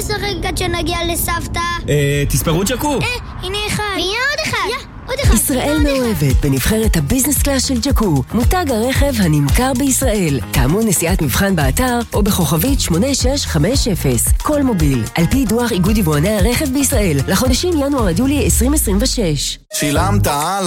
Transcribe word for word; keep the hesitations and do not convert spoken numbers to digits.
נשחק עד שנגיע לסבתא? אה, תספרו ג'קו. אה, הנה אחד. הנה עוד אחד. יא, עוד אחד. ישראל מאוהבת בנבחרת הביזנס קלאס של ג'קו, מותג הרכב הנמכר בישראל. טעמו נסיעת מבחן באתר או בכוכבית שמונה שש חמש אפס. כל מוביל, על פי דוח איגוד יבואני הרכב בישראל, לחודשים ינואר עד יולי עשרים עשרים ושש. שילמת על